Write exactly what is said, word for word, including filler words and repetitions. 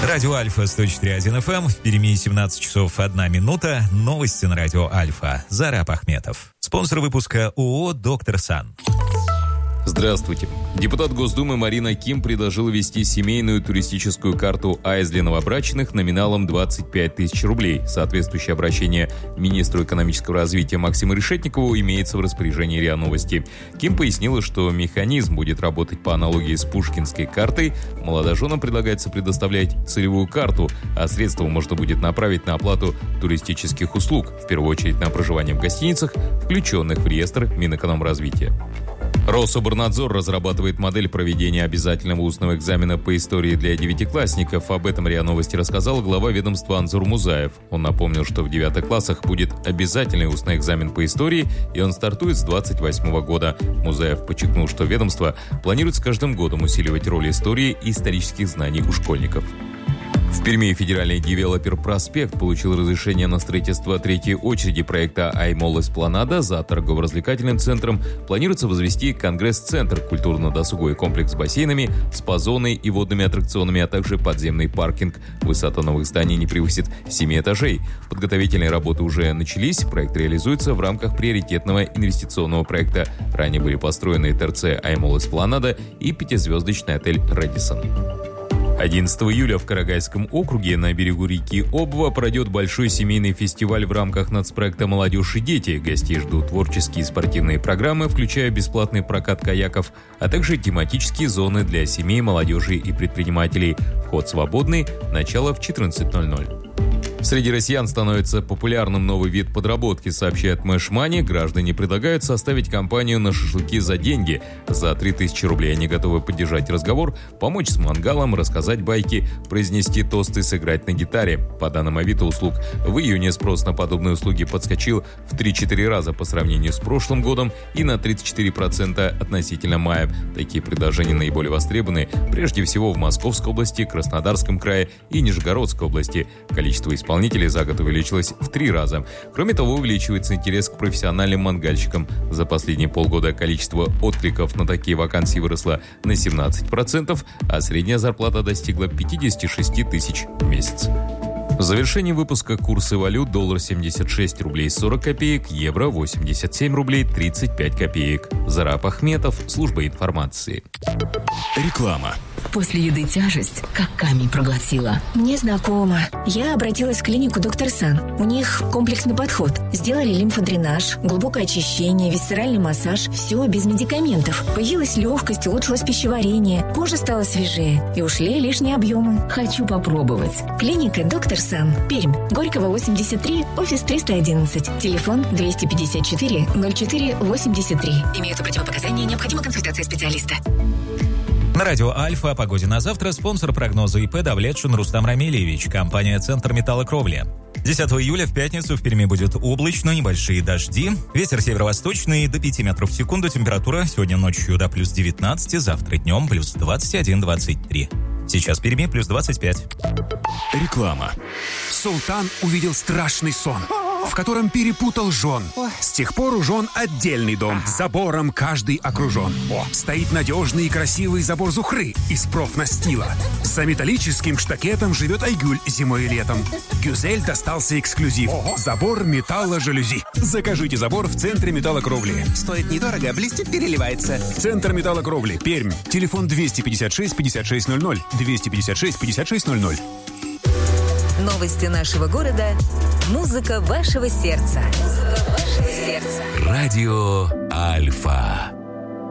Радио Альфа сто четыре точка один эф эм. В Перми семнадцать часов одна минута. Новости на Радио Альфа. Зараб Ахметов. Спонсор выпуска ООО «Доктор Сан». Здравствуйте. Депутат Госдумы Марина Ким предложила ввести семейную туристическую карту АЭС для новобрачных номиналом двадцать пять тысяч рублей. Соответствующее обращение министру экономического развития Максиму Решетникову имеется в распоряжении РИА Новости. Ким пояснила, что механизм будет работать по аналогии с пушкинской картой. Молодоженам предлагается предоставлять целевую карту, а средства можно будет направить на оплату туристических услуг, в первую очередь на проживание в гостиницах, включенных в реестр Минэкономразвития. Рособорнадзор разрабатывает модель проведения обязательного устного экзамена по истории для девятиклассников. Об этом РИА Новости рассказал глава ведомства Анзур Музаев. Он напомнил, что в девятых классах будет обязательный устный экзамен по истории, и он стартует с двадцать восьмого года. Музаев подчеркнул, что ведомство планирует с каждым годом усиливать роль истории и исторических знаний у школьников. В Перми федеральный девелопер «Проспект» получил разрешение на строительство третьей очереди проекта «Аймол Эспланада». За торгово-развлекательным центром планируется возвести конгресс-центр, культурно-досуговый комплекс с бассейнами, спа-зоной и водными аттракционами, а также подземный паркинг. Высота новых зданий не превысит семи этажей. Подготовительные работы уже начались. Проект реализуется в рамках приоритетного инвестиционного проекта. Ранее были построены ТРЦ «Аймол Эспланада» и пятизвездочный отель «Рэдисон». одиннадцатого июля в Карагайском округе на берегу реки Обва пройдет большой семейный фестиваль в рамках нацпроекта «Молодежь и дети». Гостей ждут творческие и спортивные программы, включая бесплатный прокат каяков, а также тематические зоны для семей, молодежи и предпринимателей. Вход свободный, начало в четырнадцать ноль ноль. Среди россиян становится популярным новый вид подработки, сообщает Мэш Мани. Граждане предлагают составить компанию на шашлыки за деньги. За три тысячи рублей они готовы поддержать разговор, помочь с мангалом, рассказать байки, произнести тосты, сыграть на гитаре. По данным Авито услуг, в июне спрос на подобные услуги подскочил в три-четыре раза по сравнению с прошлым годом и на тридцать четыре процента относительно мая. Такие предложения наиболее востребованы прежде всего в Московской области, Краснодарском крае и Нижегородской области. Количество исполнителей Исполнителей за год увеличилось в три раза. Кроме того, увеличивается интерес к профессиональным мангальщикам. За последние полгода количество откликов на такие вакансии выросло на семнадцать процентов, а средняя зарплата достигла пятьдесят шесть тысяч в месяц. В завершении выпуска курсы валют: доллар семьдесят шесть рублей сорок копеек, евро восемьдесят семь рублей тридцать пять копеек. Зараб Ахметов, служба информации. Реклама. После еды тяжесть, как камень проглотила. Мне знакомо. Я обратилась в клинику «Доктор Сан». У них комплексный подход. Сделали лимфодренаж, глубокое очищение, висцеральный массаж. Все без медикаментов. Появилась легкость, улучшилось пищеварение. Кожа стала свежее. И ушли лишние объемы. Хочу попробовать. Клиника «Доктор Сан». Пермь. Горького, восемьдесят три, офис триста одиннадцать. Телефон двести пятьдесят четыре ноль четыре восемьдесят три. Имеются противопоказания, необходима консультация специалиста. На Радио Альфа о погоде на завтра спонсор прогноза ИП Давлетшин Рустам Рамильевич, компания «Центр металлокровли». десятого июля в пятницу в Перми будет облачно, небольшие дожди. Ветер северо-восточный до пяти метров в секунду. Температура сегодня ночью до плюс девятнадцать, завтра днем плюс двадцать один - двадцать три. Сейчас в Перми плюс двадцать пять. Реклама. Султан увидел страшный сон, в котором перепутал жен. С тех пор у жен отдельный дом. Забором каждый окружен. О, стоит надежный и красивый забор Зухры из профнастила. За металлическим штакетом живет Айгуль зимой и летом. Гюзель достался эксклюзив. Забор металло-жалюзи. Закажите забор в центре металлокровли. Стоит недорого, блестит, переливается. Центр металлокровли. Пермь. Телефон двести пятьдесят шесть пятьдесят шесть ноль ноль. двести пятьдесят шесть пятьдесят шесть ноль ноль. Новости нашего города. Музыка вашего сердца. Музыка вашего сердца. Радио Альфа.